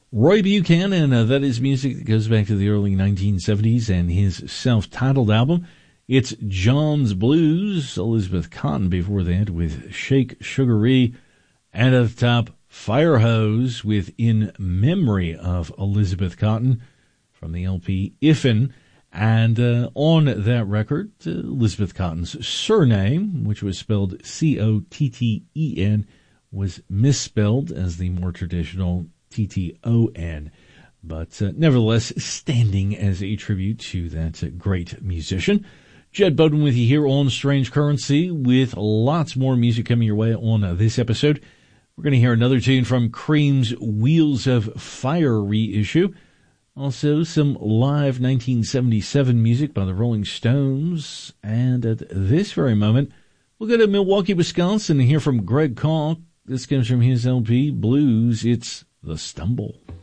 Roy Buchanan, that is music that goes back to the early 1970s and his self-titled album. It's John's Blues. Elizabeth Cotten before that with Shake Sugaree. And at the top, Firehose with In Memory of Elizabeth Cotten from the LP Iffen. And on that record, Elizabeth Cotten's surname, which was spelled Cotten, was misspelled as the more traditional Tton, but nevertheless standing as a tribute to that great musician. Jed Bowden with you here on Strange Currency with lots more music coming your way on this episode. We're going to hear another tune from Cream's Wheels of Fire reissue. Also some live 1977 music by the Rolling Stones. And at this very moment, we'll go to Milwaukee, Wisconsin and hear from Greg Koch. This comes from his LP Blues. It's The Stumble.